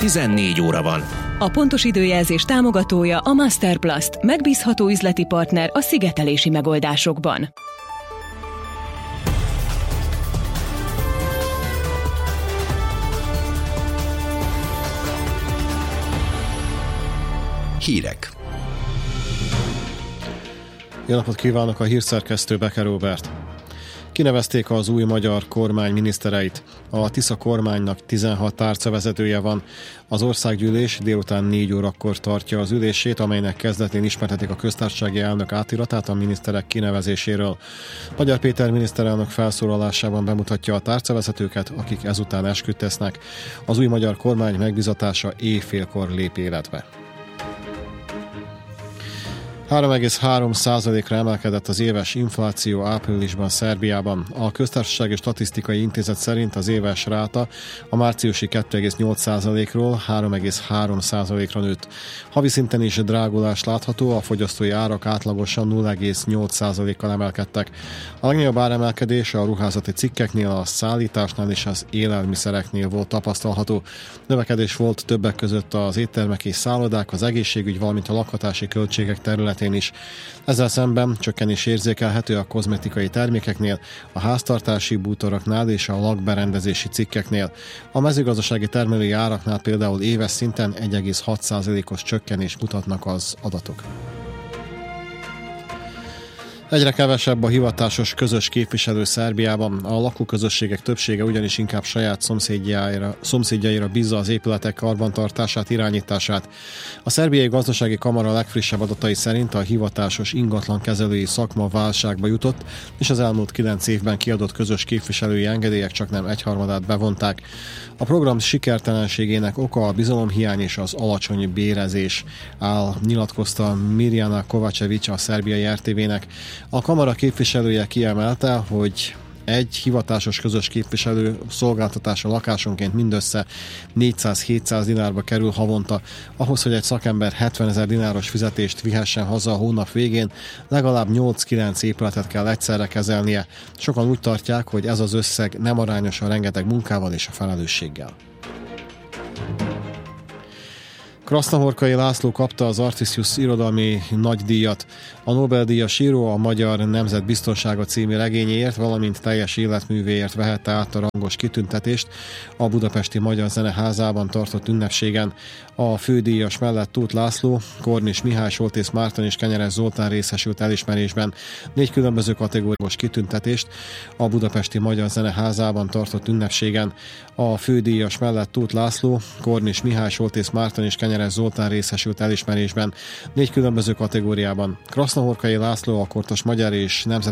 14 óra van. A pontos időjelzés támogatója a Masterplast, megbízható üzleti partner a szigetelési megoldásokban. Hírek. Jó napot kívánok, a hírszerkesztő Beke Róbert. Kinevezték az új magyar kormány minisztereit. A Tisza kormánynak 16 tárcavezetője van. Az országgyűlés délután 4 órakor tartja az ülését, amelynek kezdetén ismertetik a köztársasági elnök átiratát a miniszterek kinevezéséről. Magyar Péter miniszterelnök felszólalásában bemutatja a tárcavezetőket, akik ezután esküt tesznek. Az új magyar kormány megbízatása éjfélkor lép életbe. 3,3%-ra emelkedett az éves infláció áprilisban Szerbiában. A Köztársasági Statisztikai Intézet szerint az éves ráta a márciusi 2,8%-ról 3,3%-ra nőtt. Havi szinten is drágulás látható, a fogyasztói árak átlagosan 0,8%-kal emelkedtek. A legnagyobb áremelkedés a ruházati cikkeknél, a szállításnál és az élelmiszereknél volt tapasztalható. Növekedés volt többek között az éttermek és szállodák, az egészségügy, valamint a lakhatási költségek területén is. Ezzel szemben csökkenés érzékelhető a kozmetikai termékeknél, a háztartási bútoroknál és a lakberendezési cikkeknél. A mezőgazdasági termelői áraknál például éves szinten 1,6%-os csökkenést mutatnak az adatok. Egyre kevesebb a hivatásos közös képviselő Szerbiában. A lakóközösségek többsége ugyanis inkább saját szomszédjaira bízza az épületek karbantartását, irányítását. A Szerbiai Gazdasági Kamara legfrissebb adatai szerint a hivatásos ingatlankezelői szakma válságba jutott, és az elmúlt 9 évben kiadott közös képviselői engedélyek csaknem egyharmadát bevonták. A program sikertelenségének oka a bizalomhiány és az alacsony bérezés nyilatkozta Mirjana Kovacevic a szerbiai RTV-nek. A kamara képviselője kiemelte, hogy egy hivatásos közös képviselő szolgáltatása lakásonként mindössze 400-700 dinárba kerül havonta. Ahhoz, hogy egy szakember 70 000 dináros fizetést vihessen haza a hónap végén, legalább 8-9 épületet kell egyszerre kezelnie. Sokan úgy tartják, hogy ez az összeg nem arányos a rengeteg munkával és a felelősséggel. Krasznahorkai László kapta az Artisius irodalmi nagydíjat. A Nobel-díjas író a Magyar Nemzetbiztonsága című regényéért, valamint teljes életművéért vehette át a rangos kitüntetést a budapesti Magyar Zeneházában tartott ünnepségen. A fődíjas mellett Tóth László, Kornis Mihály, Soltész Márton és Kenyeres Zoltán részesült elismerésben. 4 különböző kategóriás kitüntetést a budapesti Magyar Zeneházában tartott ünnepségen. A fődíjas mellett Tóth László, Kornis Mihály, Soltész Márton és Kenyeres Zoltán részesült elismerésben. 4 különböző kategóriában. Krasznahorkai László a kortas magyar és nemzet